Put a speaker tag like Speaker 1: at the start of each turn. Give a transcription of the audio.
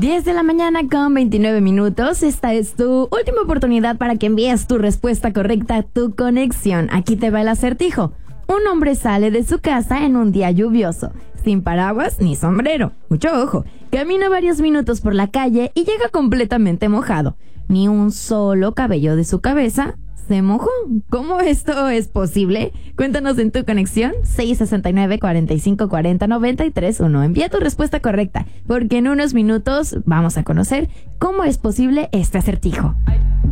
Speaker 1: 10 de la mañana con 29 minutos. Esta es tu última oportunidad para que envíes tu respuesta correcta a tu conexión. Aquí te va el acertijo. Un hombre sale de su casa en un día lluvioso, sin paraguas ni sombrero. Mucho ojo. Camina varios minutos por la calle y llega completamente mojado. Ni un solo cabello de su cabeza se mojó. ¿Cómo esto es posible? Cuéntanos en tu conexión 669-4540-931. Envía tu respuesta correcta, porque en unos minutos vamos a conocer cómo es posible este acertijo.